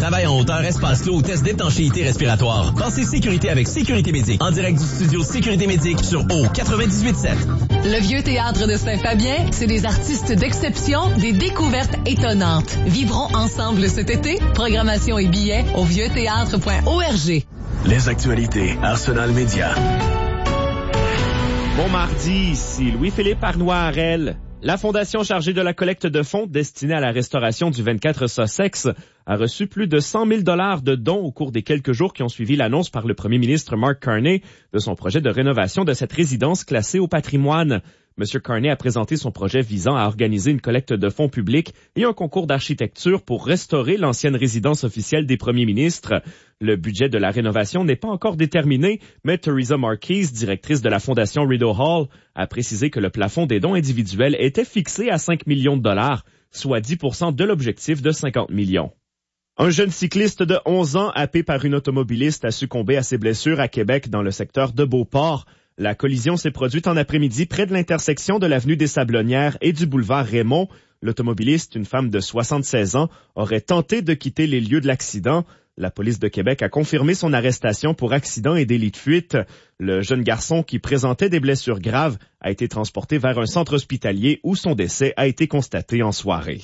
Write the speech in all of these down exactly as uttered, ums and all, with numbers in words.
travail en hauteur, espace clos ou test d'étanchéité respiratoire. Pensez sécurité avec Sécurité Médic. En direct du studio Sécurité Médic sur O quatre-vingt-dix-huit sept. Le Vieux Théâtre de Saint-Fabien, c'est des artistes d'exception, des découvertes étonnantes. Vivrons ensemble cet été. Programmation et billets au vieux théâtre point org. Les actualités Arsenal Média. Bon mardi, ici Louis-Philippe Arnois-Harel. La fondation chargée de la collecte de fonds destinée à la restauration du vingt-quatre Sussex a reçu plus de cent mille dollars de dons au cours des quelques jours qui ont suivi l'annonce par le premier ministre Mark Carney de son projet de rénovation de cette résidence classée au patrimoine. M. Carney a présenté son projet visant à organiser une collecte de fonds publics et un concours d'architecture pour restaurer l'ancienne résidence officielle des premiers ministres. Le budget de la rénovation n'est pas encore déterminé, mais Theresa Marquise, directrice de la fondation Rideau Hall, a précisé que le plafond des dons individuels était fixé à cinq millions de dollars, soit dix pour cent de l'objectif de cinquante millions. Un jeune cycliste de onze ans happé par une automobiliste a succombé à ses blessures à Québec dans le secteur de Beauport. La collision s'est produite en après-midi près de l'intersection de l'avenue des Sablonnières et du boulevard Raymond. L'automobiliste, une femme de soixante-seize ans, aurait tenté de quitter les lieux de l'accident. La police de Québec a confirmé son arrestation pour accident et délit de fuite. Le jeune garçon qui présentait des blessures graves a été transporté vers un centre hospitalier où son décès a été constaté en soirée.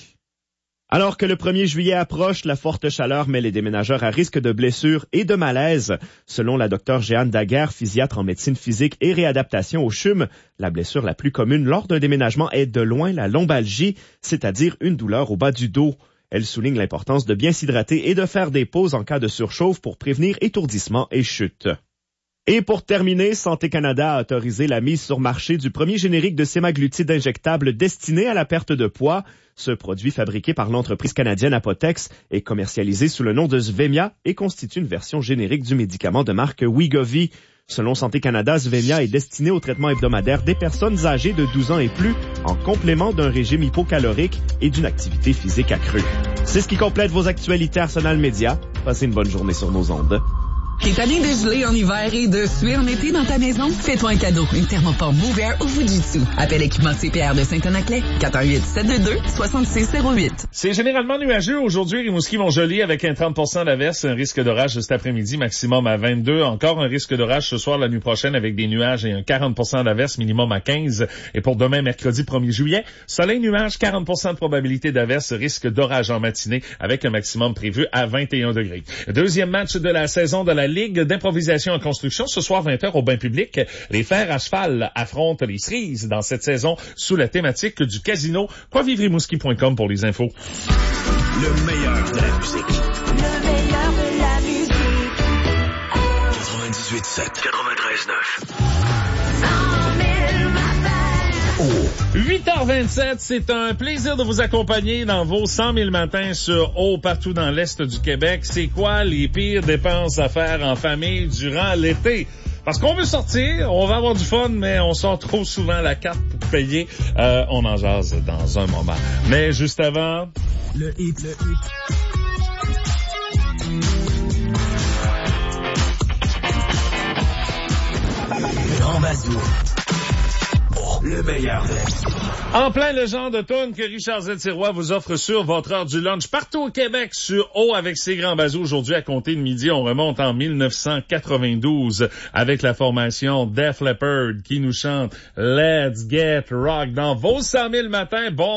Alors que le premier juillet approche, la forte chaleur met les déménageurs à risque de blessures et de malaise. Selon la docteure Jeanne Daguerre, physiatre en médecine physique et réadaptation au C H U M, la blessure la plus commune lors d'un déménagement est de loin la lombalgie, c'est-à-dire une douleur au bas du dos. Elle souligne l'importance de bien s'hydrater et de faire des pauses en cas de surchauffe pour prévenir étourdissement et chute. Et pour terminer, Santé Canada a autorisé la mise sur marché du premier générique de sémaglutide injectable destiné à la perte de poids. Ce produit fabriqué par l'entreprise canadienne Apotex est commercialisé sous le nom de Zvemia et constitue une version générique du médicament de marque Wegovy. Selon Santé Canada, Zvemia est destiné au traitement hebdomadaire des personnes âgées de douze ans et plus en complément d'un régime hypocalorique et d'une activité physique accrue. C'est ce qui complète vos actualités Arsenal Média. Passez une bonne journée sur nos ondes. T'es tanné de geler en hiver et de suer en été dans ta maison? Fais-toi un cadeau, une thermopompe Mover au Fujitsu. Appelle Équipement C P R de Saint-Anaclet, quatre un huit, sept deux deux, six six zéro huit. C'est généralement nuageux aujourd'hui. Rimouski, Mont-Joli avec un trente pour cent d'averse, un risque d'orage cet après-midi, maximum à vingt-deux. Encore un risque d'orage ce soir, la nuit prochaine avec des nuages et un quarante pour cent d'averse, minimum à quinze. Et pour demain, mercredi premier juillet, soleil, nuages, quarante pour cent de probabilité d'averse, risque d'orage en matinée avec un maximum prévu à vingt et un degrés. Deuxième match de la saison de la Ligue d'improvisation en construction. Ce soir, vingt heures au bain public. Les Fers à cheval affrontent les Cerises dans cette saison sous la thématique du casino. quoi vivre rimouski point com pour les infos. Le meilleur de la musique. Le meilleur de la musique. quatre-vingt-dix-huit sept, quatre-vingt-treize neuf. huit heures vingt-sept, c'est un plaisir de vous accompagner dans vos cent mille matins sur eau partout dans l'Est du Québec. C'est quoi les pires dépenses à faire en famille durant l'été? Parce qu'on veut sortir, on va avoir du fun, mais on sort trop souvent la carte pour payer. Euh, on en jase dans un moment. Mais juste avant... Le hit, le hit. Grand Bazou. Le meilleur de la musique. En plein le genre de tune que Richard Z. Sirois vous offre sur votre heure du lunch partout au Québec sur eau avec ses grands bazous. Aujourd'hui, à compter de midi, on remonte en dix-neuf cent quatre-vingt-douze avec la formation Def Leppard qui nous chante Let's Get Rock dans vos cent mille matins. Bon